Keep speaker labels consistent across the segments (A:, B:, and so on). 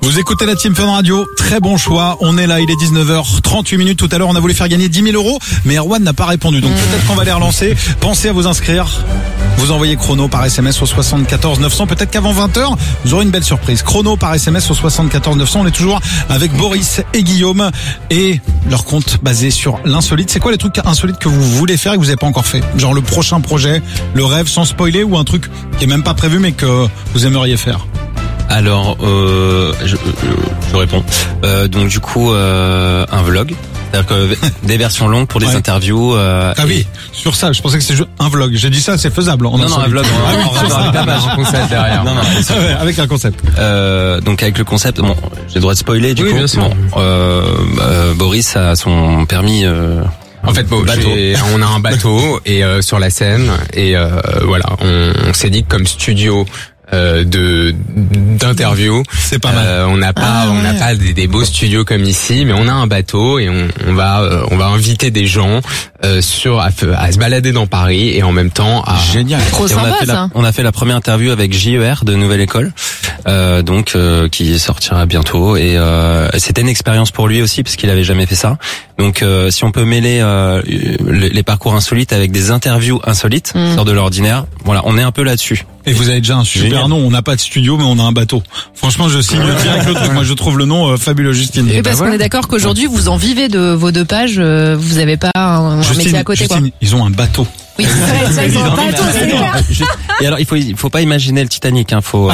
A: Vous écoutez la Team Fun Radio, très bon choix, on est là, il est 19h38 tout à l'heure, on a voulu faire gagner 10 000 €, mais Erwan n'a pas répondu, donc peut-être qu'on va les relancer. Pensez à vous inscrire, vous envoyez chrono par SMS au 74 900, peut-être qu'avant 20h, vous aurez une belle surprise. Chrono par SMS au 74 900, on est toujours avec Boris et Guillaume, et leur compte basé sur l'insolite. C'est quoi les trucs insolites que vous voulez faire et que vous n'avez pas encore fait? Genre le prochain projet, le rêve sans spoiler, ou un truc qui est même pas prévu mais que vous aimeriez faire?
B: Alors, je réponds. Donc du coup, un vlog. C'est-à-dire que des versions longues pour des interviews.
A: Oui, sur ça, je pensais que c'était un vlog. J'ai dit ça, c'est faisable.
B: Non, un vlog.
C: Un concept derrière.
B: Non,
A: avec un concept.
B: Donc avec le concept, bon, j'ai le droit de spoiler du coup.
C: Bien sûr.
B: Bon, Boris a son permis.
C: En fait, bon, on a un bateau et sur la Seine et voilà, on s'est dit que comme studio d'interview, c'est pas mal. On n'a pas des beaux studios comme ici, mais on a un bateau et on va inviter des gens à se balader dans Paris et en même temps à
A: génial.
D: Trop sympa,
B: on a fait la première interview avec JER de Nouvelle École, donc qui sortira bientôt et c'était une expérience pour lui aussi parce qu'il avait jamais fait ça. Donc si on peut mêler les parcours insolites avec des interviews insolites, sortent de l'ordinaire, voilà, on est un peu là-dessus.
A: Et vous avez déjà un super nom, on n'a pas de studio mais on a un bateau. Franchement, je signe direct le truc. Moi je trouve le nom fabuleux, Justine.
D: Et parce qu'on est d'accord qu'aujourd'hui vous en vivez de vos deux pages, vous avez pas un métier à côté,
A: Justine,
D: quoi.
A: Ils ont un bateau.
D: Oui, c'est vrai, ils ont un bateau, c'est clair.
B: Et alors il faut pas imaginer le Titanic, hein, faut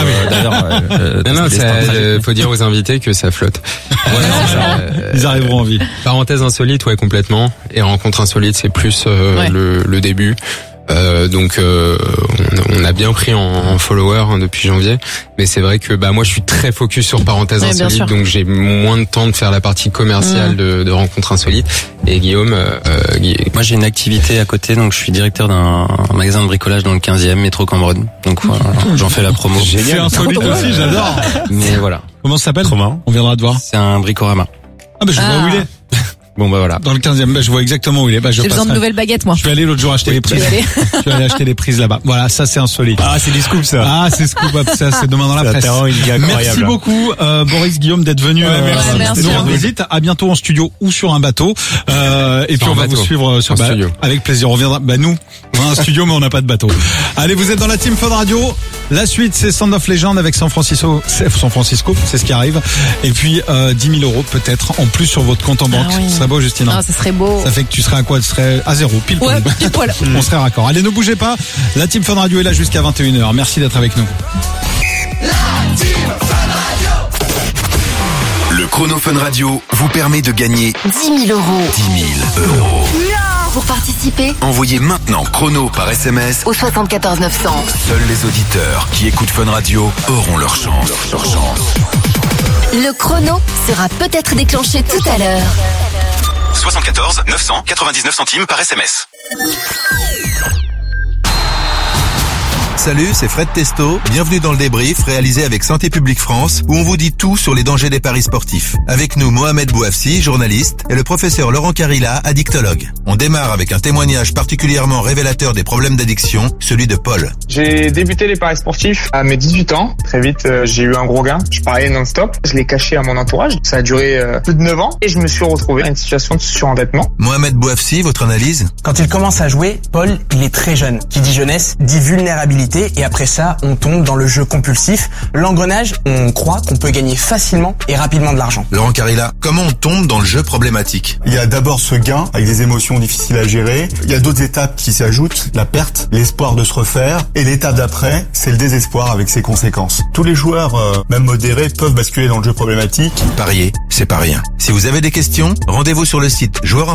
C: faut dire aux invités que ça flotte.
A: Ils arriveront en vie.
C: Parenthèse insolite, ouais, complètement. Et rencontre insolite, c'est plus le début. Donc on a bien pris en followers depuis janvier, mais c'est vrai que moi je suis très focus sur parenthèses insolites, donc j'ai moins de temps de faire la partie commerciale de rencontres insolites. Et Guillaume,
B: moi j'ai une activité à côté, donc je suis directeur d'un magasin de bricolage dans le 15e métro Cambronne. Donc voilà, j'en fais la promo.
A: C'est insolite aussi, j'adore.
B: Mais voilà.
A: Comment ça s'appelle? On viendra te voir.
B: C'est un bricorama.
A: Ah je vois où il est.
B: Bon voilà.
A: Dans le 15e, je vois exactement où il est.
D: J'ai besoin de nouvelles baguettes, moi.
A: Je vais aller l'autre jour acheter les prises. Je vais aller acheter les prises là-bas. Voilà, ça c'est insolite.
E: Ah, c'est du scoop ça.
A: Ah, c'est scoop, ça c'est demain dans la presse. Merci beaucoup Boris, Guillaume d'être venu.
D: Merci.
A: Nous rendre visite. À bientôt en studio ou sur un bateau. Et puis on va vous suivre sur studio. Avec plaisir. On viendra. On a un studio mais on n'a pas de bateau. Allez, vous êtes dans la Team Fun Radio. La suite c'est Sound of Legend avec San Francisco, c'est ce qui arrive. Et puis 10 000 € peut-être en plus sur votre compte en banque. Ce serait beau, Justine.
D: Ah, ça serait beau.
A: Ça fait que tu serais à quoi? Tu serais à 0, pile poil.
D: Ouais, pile poil.
A: On serait raccord. Allez, ne bougez pas. La Team Fun Radio est là jusqu'à 21h. Merci d'être avec nous.
F: La Team Fun Radio. Le chrono Fun Radio vous permet de gagner
G: 10 000 €.
F: 10 000 €.
G: Pour participer,
F: envoyez maintenant chrono par SMS
G: au 74 900.
F: Seuls les auditeurs qui écoutent Fun Radio auront leur chance.
G: Le chrono sera peut-être déclenché tout à l'heure.
F: 74 900 99 centimes par SMS. Salut, c'est Fred Testo. Bienvenue dans le débrief réalisé avec Santé publique France où on vous dit tout sur les dangers des paris sportifs. Avec nous, Mohamed Bouafsi, journaliste, et le professeur Laurent Carilla, addictologue. On démarre avec un témoignage particulièrement révélateur des problèmes d'addiction, celui de Paul.
H: J'ai débuté les paris sportifs à mes 18 ans. Très vite, j'ai eu un gros gain. Je pariais non-stop. Je l'ai caché à mon entourage. Ça a duré plus de 9 ans et je me suis retrouvé dans une situation de surendettement.
F: Mohamed Bouafsi, votre analyse?
I: Quand il commence à jouer, Paul, il est très jeune. Qui dit jeunesse, dit vulnérabilité. Et après ça, on tombe dans le jeu compulsif. L'engrenage, on croit qu'on peut gagner facilement et rapidement de l'argent.
F: Laurent Carilla, comment on tombe dans le jeu problématique?
J: Il y a d'abord ce gain avec des émotions difficiles à gérer. Il y a d'autres étapes qui s'ajoutent. La perte, l'espoir de se refaire. Et l'étape d'après, c'est le désespoir avec ses conséquences. Tous les joueurs, même modérés, peuvent basculer dans le jeu problématique.
F: Parier, c'est pas rien. Si vous avez des questions, rendez-vous sur le site joueurs